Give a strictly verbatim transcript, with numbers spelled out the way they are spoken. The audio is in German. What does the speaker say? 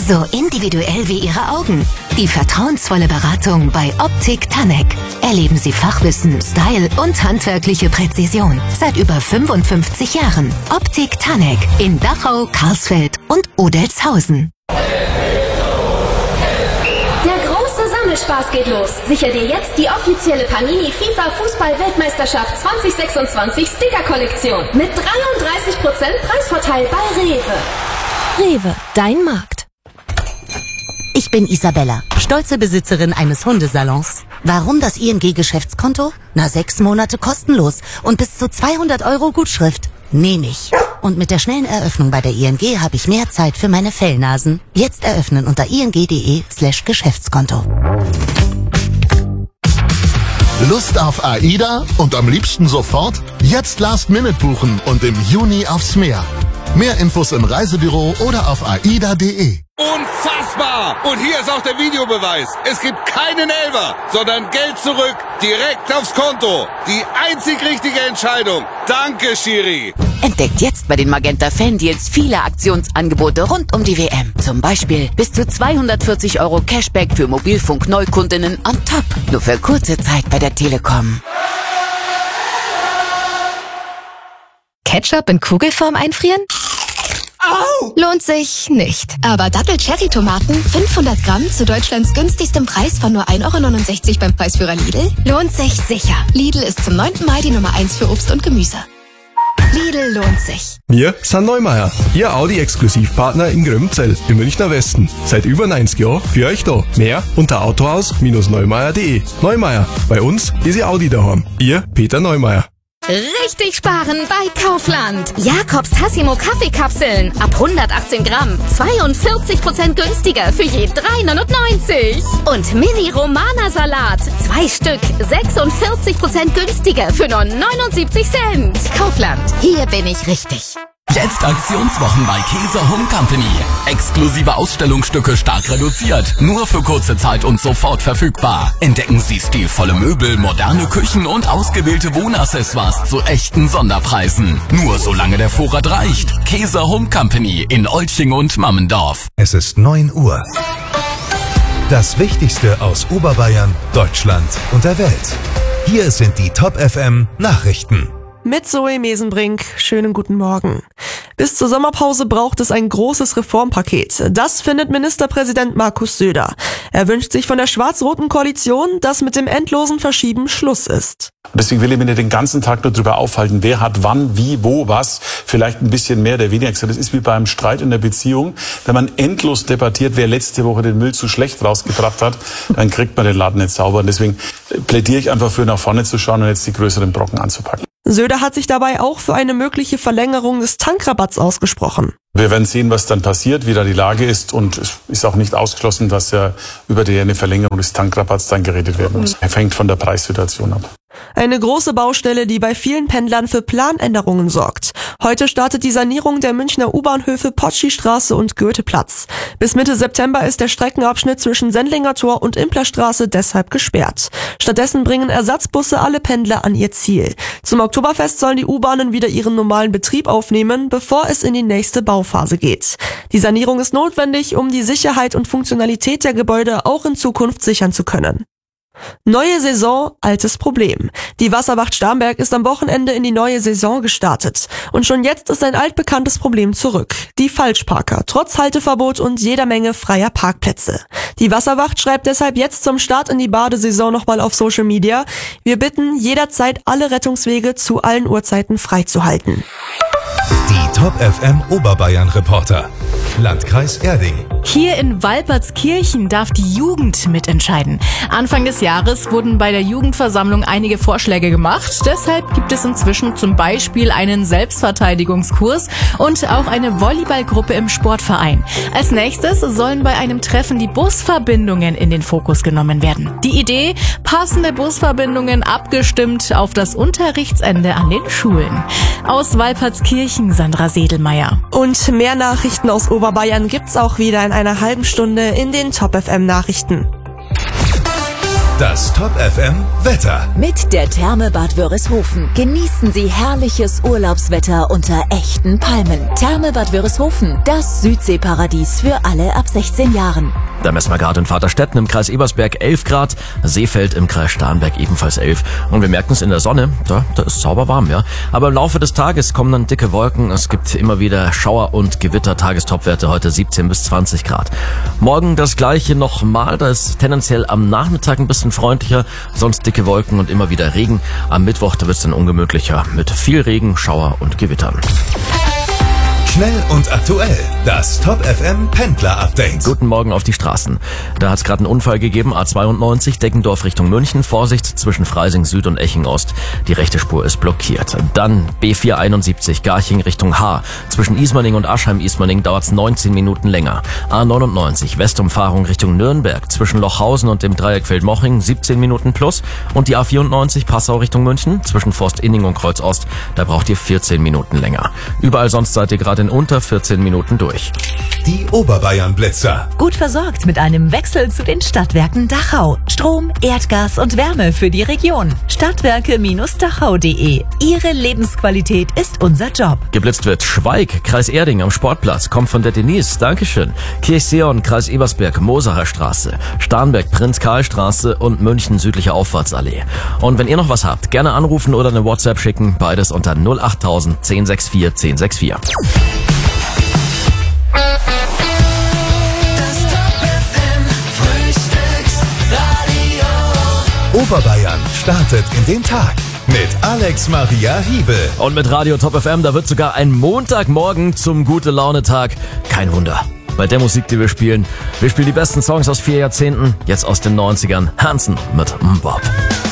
So individuell wie Ihre Augen. Die vertrauensvolle Beratung bei Optik Tanek. Erleben Sie Fachwissen, Style und handwerkliche Präzision. Seit über fünfundfünfzig Jahren. Optik Tanek in Dachau, Karlsfeld und Odelshausen. Spaß geht los. Sicher dir jetzt die offizielle Panini FIFA Fußball-Weltmeisterschaft zwanzig sechsundzwanzig Sticker-Kollektion mit dreiunddreißig Prozent Preisvorteil bei Rewe. Rewe, dein Markt. Ich bin Isabella, stolze Besitzerin eines Hundesalons. Warum das I N G-Geschäftskonto? Na, sechs Monate kostenlos und bis zu zweihundert Euro Gutschrift. Nehme ich. Und mit der schnellen Eröffnung bei der I N G habe ich mehr Zeit für meine Fellnasen. Jetzt eröffnen unter ing.de slash Geschäftskonto. Lust auf AIDA und am liebsten sofort? Jetzt Last Minute buchen und im Juni aufs Meer. Mehr Infos im Reisebüro oder auf aida punkt de. Unfassbar! Und hier ist auch der Videobeweis. Es gibt keinen Elfer, sondern Geld zurück, direkt aufs Konto. Die einzig richtige Entscheidung. Danke, Schiri. Entdeckt jetzt bei den Magenta Fan Deals viele Aktionsangebote rund um die W M. Zum Beispiel bis zu zweihundertvierzig Euro Cashback für Mobilfunk-Neukundinnen on top. Nur für kurze Zeit bei der Telekom. Ketchup in Kugelform einfrieren? Au! Lohnt sich nicht. Aber Dattel-Cherry-Tomaten, fünfhundert Gramm zu Deutschlands günstigstem Preis von nur ein Euro neunundsechzig beim Preisführer Lidl, lohnt sich sicher. Lidl ist zum neunten Mai die Nummer eins für Obst und Gemüse. Lidl lohnt sich. Wir sind Neumeier, Ihr Audi-Exklusivpartner in Grömzell im Münchner Westen. Seit über neunzig Jahren für euch da. Mehr unter autohaus Neumeier punkt de. Neumeier, bei uns ist Ihr Audi daheim. Ihr Peter Neumeier. Richtig sparen bei Kaufland. Jakobs Tassimo Kaffeekapseln ab hundertachtzehn Gramm. zweiundvierzig Prozent günstiger für je drei neunundneunzig. Und Mini Romana Salat. Zwei Stück. sechsundvierzig Prozent günstiger für nur neunundsiebzig Cent. Kaufland. Hier bin ich richtig. Jetzt Aktionswochen bei Käser Home Company. Exklusive Ausstellungsstücke stark reduziert. Nur für kurze Zeit und sofort verfügbar. Entdecken Sie stilvolle Möbel, moderne Küchen und ausgewählte Wohnaccessoires zu echten Sonderpreisen. Nur solange der Vorrat reicht. Käser Home Company in Olching und Mammendorf. Es ist neun Uhr. Das Wichtigste aus Oberbayern, Deutschland und der Welt. Hier sind die Top F M Nachrichten. Mit Zoe Mesenbrink, schönen guten Morgen. Bis zur Sommerpause braucht es ein großes Reformpaket. Das findet Ministerpräsident Markus Söder. Er wünscht sich von der schwarz-roten Koalition, dass mit dem endlosen Verschieben Schluss ist. Deswegen will ich mir nicht den ganzen Tag nur drüber aufhalten, wer hat wann, wie, wo, was, vielleicht ein bisschen mehr, der weniger. Das ist wie beim Streit in der Beziehung. Wenn man endlos debattiert, wer letzte Woche den Müll zu schlecht rausgebracht hat, dann kriegt man den Laden nicht sauber. Und deswegen plädiere ich einfach für, nach vorne zu schauen und jetzt die größeren Brocken anzupacken. Söder hat sich dabei auch für eine mögliche Verlängerung des Tankrabatts ausgesprochen. Wir werden sehen, was dann passiert, wie da die Lage ist. Und es ist auch nicht ausgeschlossen, dass ja über die eine Verlängerung des Tankrabatts dann geredet werden muss. Er hängt von der Preissituation ab. Eine große Baustelle, die bei vielen Pendlern für Planänderungen sorgt. Heute startet die Sanierung der Münchner U-Bahnhöfe Potschi-Straße und Goetheplatz. Bis Mitte September ist der Streckenabschnitt zwischen Sendlinger Tor und Implerstraße deshalb gesperrt. Stattdessen bringen Ersatzbusse alle Pendler an ihr Ziel. Zum Oktoberfest sollen die U-Bahnen wieder ihren normalen Betrieb aufnehmen, bevor es in die nächste Bauphase geht. Die Sanierung ist notwendig, um die Sicherheit und Funktionalität der Gebäude auch in Zukunft sichern zu können. Neue Saison, altes Problem. Die Wasserwacht Starnberg ist am Wochenende in die neue Saison gestartet. Und schon jetzt ist ein altbekanntes Problem zurück. Die Falschparker, trotz Halteverbot und jeder Menge freier Parkplätze. Die Wasserwacht schreibt deshalb jetzt zum Start in die Badesaison nochmal auf Social Media: Wir bitten, jederzeit alle Rettungswege zu allen Uhrzeiten freizuhalten. Die Top F M Oberbayern Reporter. Landkreis Erding. Hier in Walpertskirchen darf die Jugend mitentscheiden. Anfang des Jahres wurden bei der Jugendversammlung einige Vorschläge gemacht. Deshalb gibt es inzwischen zum Beispiel einen Selbstverteidigungskurs und auch eine Volleyballgruppe im Sportverein. Als nächstes sollen bei einem Treffen die Busverbindungen in den Fokus genommen werden. Die Idee: passende Busverbindungen abgestimmt auf das Unterrichtsende an den Schulen. Aus Walpertskirchen, Sandra Sedelmeier. Und mehr Nachrichten aus Oberbayern gibt's auch wieder in einer halben Stunde in den Top F M Nachrichten. Das Top F M Wetter. Mit der Therme Bad Wörishofen genießen Sie herrliches Urlaubswetter unter echten Palmen. Therme Bad Wörishofen, das Südseeparadies für alle ab sechzehn Jahren. Da messen wir gerade in Vaterstetten im Kreis Ebersberg elf Grad, Seefeld im Kreis Starnberg ebenfalls elf. Und wir merken es in der Sonne, da, da ist sauber warm, ja. Aber im Laufe des Tages kommen dann dicke Wolken, es gibt immer wieder Schauer und Gewitter, Tagestopwerte heute siebzehn bis zwanzig Grad. Morgen das gleiche nochmal, da ist tendenziell am Nachmittag ein bisschen freundlicher, sonst dicke Wolken und immer wieder Regen. Am Mittwoch, da wird es dann ungemütlicher mit viel Regen, Schauer und Gewittern. Schnell und aktuell. Das Top F M Pendler Update. Guten Morgen auf die Straßen. Da hat es gerade einen Unfall gegeben, A zweiundneunzig, Deggendorf Richtung München. Vorsicht zwischen Freising Süd und Eching Ost. Die rechte Spur ist blockiert. Dann B vierhunderteinundsiebzig, Garching Richtung Haar. Zwischen Ismaning und Aschheim-Ismaning dauert es neunzehn Minuten länger. A neunundneunzig, Westumfahrung Richtung Nürnberg. Zwischen Lochhausen und dem Dreieck Feldmoching siebzehn Minuten plus. Und die A vierundneunzig, Passau Richtung München. Zwischen Forst-Inning und Kreuz Ost. Da braucht ihr vierzehn Minuten länger. Überall sonst seid ihr gerade in unter vierzehn Minuten durch. Die Oberbayern Blitzer. Gut versorgt mit einem Wechsel zu den Stadtwerken Dachau. Strom, Erdgas und Wärme für die Region. Stadtwerke Dachau punkt de. Ihre Lebensqualität ist unser Job. Geblitzt wird Schweig, Kreis Erding am Sportplatz. Kommt von der Denise, Dankeschön. Kirchseon, Kreis Ebersberg, Mosacher Straße. Starnberg, Prinz-Karl-Straße und München, südliche Auffahrtsallee. Und wenn ihr noch was habt, gerne anrufen oder eine WhatsApp schicken. Beides unter null achttausend, zehn sechs vier, zehn sechs vier. Oberbayern startet in den Tag mit Alex Maria Hiebel. Und mit Radio Top F M, da wird sogar ein Montagmorgen zum Gute-Laune-Tag. Kein Wunder. Bei der Musik, die wir spielen. Wir spielen die besten Songs aus vier Jahrzehnten, jetzt aus den neunzigern. Hansen mit Mbop.